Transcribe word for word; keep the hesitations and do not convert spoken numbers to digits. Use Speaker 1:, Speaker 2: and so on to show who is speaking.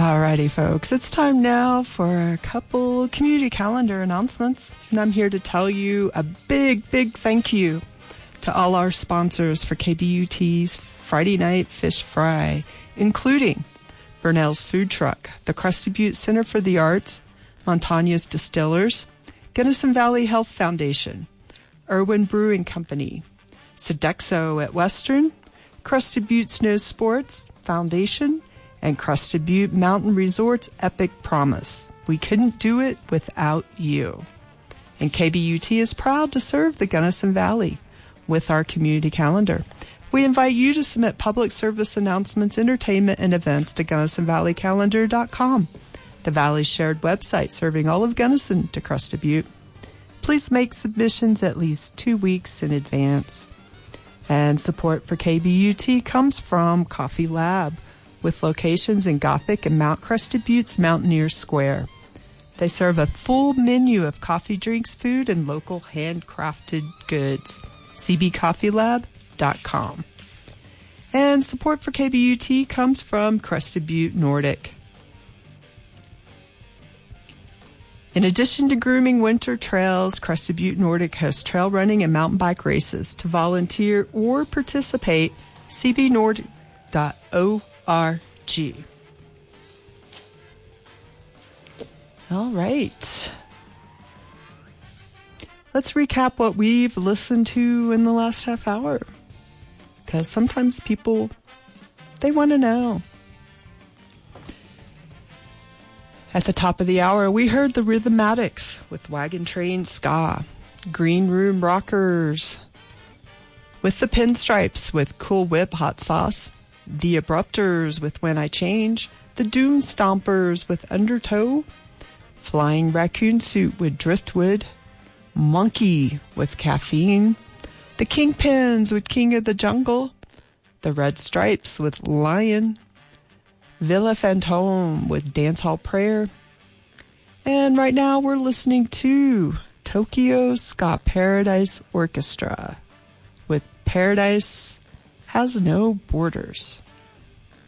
Speaker 1: Alrighty, folks. It's time now for a couple community calendar announcements. And I'm here to tell you a big, big thank you to all our sponsors for K B U T's Friday Night Fish Fry, including Burnell's Food Truck, the Crusty Butte Center for the Arts, Montaña's Distillers, Gunnison Valley Health Foundation, Irwin Brewing Company, Sodexo at Western, Crusty Butte Snow Sports Foundation, and Crusty Butte Mountain Resorts Epic Promise. We couldn't do it without you. And K B U T is proud to serve the Gunnison Valley with our community calendar. We invite you to submit public service announcements, entertainment, and events to Gunnison Valley Calendar dot com, the Valley's shared website serving all of Gunnison to Crusty Butte. Please make submissions at least two weeks in advance. And support for K B U T comes from Coffee Lab, with locations in Gothic and Mount Crusty Butte's Mountaineer Square. They serve a full menu of coffee, drinks, food, and local handcrafted goods. C B coffee lab dot com. And support for K B U T comes from Crusty Butte Nordic. In addition to grooming winter trails, Crusty Butte Nordic hosts trail running and mountain bike races. To volunteer or participate, c b nordic dot org. R G. All right. Let's recap what we've listened to in the last half hour. Because sometimes people, they want to know. At the top of the hour, we heard the Rhythmatics with Wagon Train Ska, Green Room Rockers with the Pinstripes with Cool Whip Hot Sauce, The Abrupters with When I Change, the Doom Stompers with Undertow, Flying Raccoon Suit with Driftwood, Monkey with Caffeine, the Kingpins with King of the Jungle, the Red Stripes with Lion, Villa Fantôme with Dance Hall Prayer, and right now we're listening to Tokyo Ska Paradise Orchestra with Paradise Has No Borders.